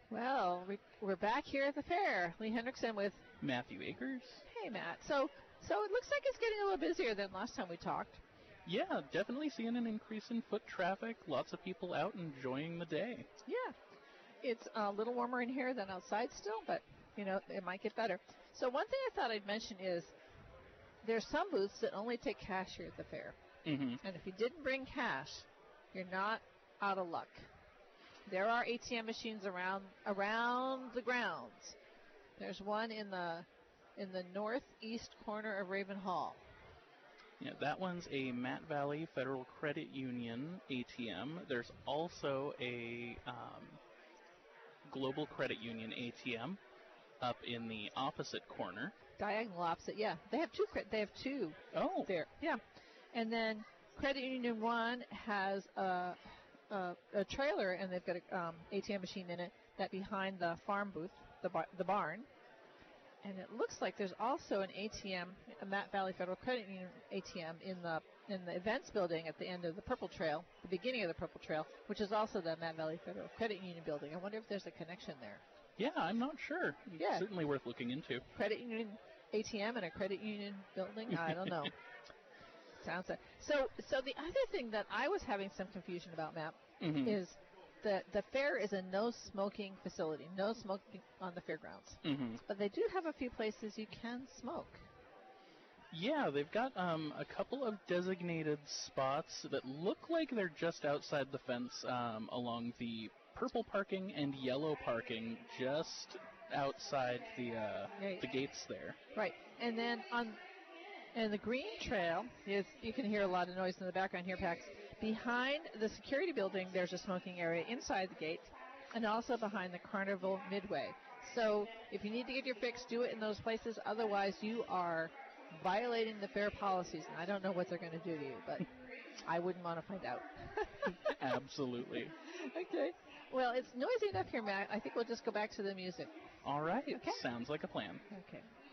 Well, we're back here at the fair. Lee Hendrickson with Matthew Akers. Hey, Matt. So it looks like it's getting a little busier than last time we talked. Yeah, definitely seeing an increase in foot traffic. Lots of people out enjoying the day. Yeah. It's a little warmer in here than outside still, but, it might get better. So one thing I thought I'd mention is there's some booths that only take cash here at the fair. Mm-hmm. And if you didn't bring cash, you're not out of luck. There are ATM machines around the grounds. There's one in the northeast corner of Raven Hall. Yeah, that one's a Matt Valley Federal Credit Union ATM. There's also a Global Credit Union ATM up in the opposite corner. Diagonal opposite, yeah. They have two. Oh. There, yeah. And then Credit Union 1 has a trailer, and they've got an ATM machine in it that behind the farm booth, the barn. And it looks like there's also an ATM, a Matt Valley Federal Credit Union ATM in the events building at the end of the Purple Trail, the beginning of the Purple Trail, which is also the Matt Valley Federal Credit Union building. I wonder if there's a connection there. Yeah, I'm not sure. Yeah. Certainly worth looking into. Credit Union ATM and a Credit Union building? I don't know. Sounds like. So the other thing that I was having some confusion about, Matt, mm-hmm. is the fair is a no-smoking facility, no smoking on the fairgrounds. Mm-hmm. But they do have a few places you can smoke. Yeah, they've got a couple of designated spots that look like they're just outside the fence along the purple parking and yellow parking just outside the gates there. Right. And then on the green trail, you can hear a lot of noise in the background here, Pax. Behind the security building, there's a smoking area inside the gate, and also behind the Carnival Midway. So if you need to get your fix, do it in those places. Otherwise, you are violating the fair policies, and I don't know what they're going to do to you, but I wouldn't want to find out. Absolutely. Okay. Well, it's noisy enough here, Matt. I think we'll just go back to the music. All right. Okay. Sounds like a plan. Okay.